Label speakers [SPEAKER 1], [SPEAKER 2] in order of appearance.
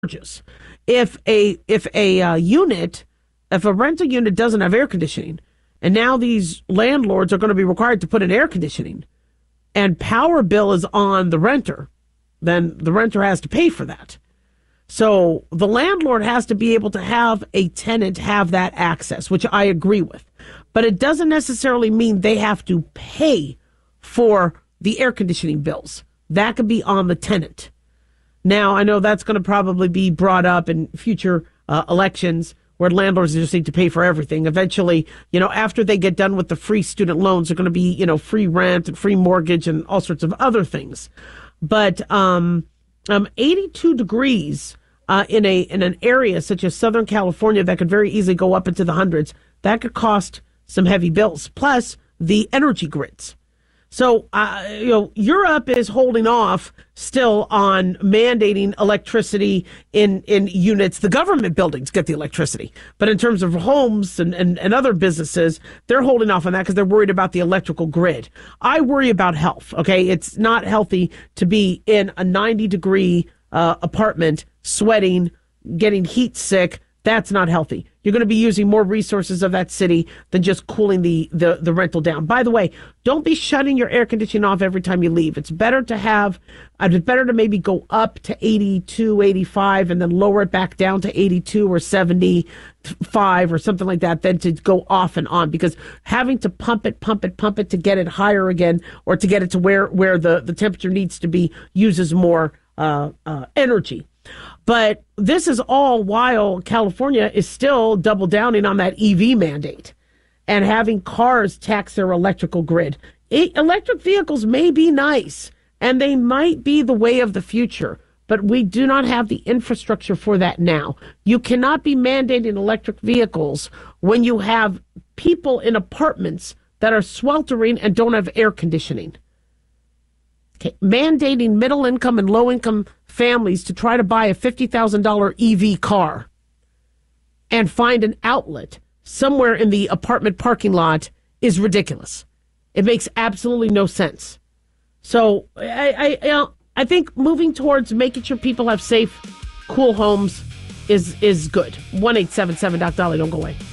[SPEAKER 1] charges. If a rental unit doesn't have air conditioning, and now these landlords are going to be required to put in air conditioning, and power bill is on the renter, then the renter has to pay for that. So the landlord has to be able to have a tenant have that access, which I agree with. But it doesn't necessarily mean they have to pay for the air conditioning bills. That could be on the tenant. Now, I know that's going to probably be brought up in future elections where landlords just need to pay for everything. Eventually, after they get done with the free student loans, they're going to be, free rent and free mortgage and all sorts of other things. But 82 degrees in an area such as Southern California that could very easily go up into the hundreds, that could cost some heavy bills, plus the energy grids. So, Europe is holding off still on mandating electricity in units. The government buildings get the electricity. But in terms of homes and other businesses, they're holding off on that because they're worried about the electrical grid. I worry about health, okay? It's not healthy to be in a 90-degree apartment, sweating, getting heat sick. That's not healthy. You're going to be using more resources of that city than just cooling the rental down. By the way, don't be shutting your air conditioning off every time you leave. It's better to maybe go up to 82, 85 and then lower it back down to 82 or 75 or something like that than to go off and on, because having to pump it to get it higher again or to get it to where the temperature needs to be uses more energy. But this is all while California is still double downing on that EV mandate and having cars tax their electrical grid. Electric vehicles may be nice and they might be the way of the future, but we do not have the infrastructure for that now. You cannot be mandating electric vehicles when you have people in apartments that are sweltering and don't have air conditioning. Okay. Mandating middle-income and low-income families to try to buy a $50,000 EV car and find an outlet somewhere in the apartment parking lot is ridiculous. It makes absolutely no sense. So I think moving towards making sure people have safe, cool homes is good. 1-877-DOC-DOLLY. Don't go away.